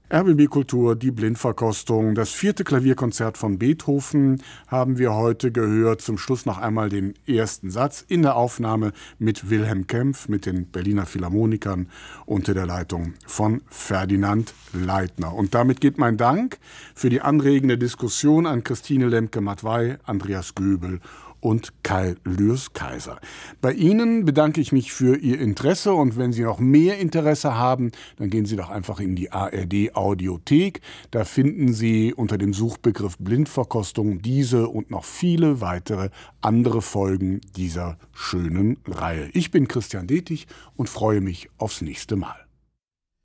RBB Kultur, die Blindverkostung. Das 4. Klavierkonzert von Beethoven haben wir heute gehört. Zum Schluss noch einmal den ersten Satz in der Aufnahme mit Wilhelm Kempff, mit den Berliner Philharmonikern unter der Leitung von Ferdinand Leitner. Und damit geht mein Dank für die anregende Diskussion an Christine Lemke-Matwei, Andreas Göbel und Kai Lührs-Kaiser. Bei Ihnen bedanke ich mich für Ihr Interesse, und wenn Sie noch mehr Interesse haben, dann gehen Sie doch einfach in die ARD Audiothek. Da finden Sie unter dem Suchbegriff Blindverkostung diese und noch viele weitere andere Folgen dieser schönen Reihe. Ich bin Christian Detig und freue mich aufs nächste Mal.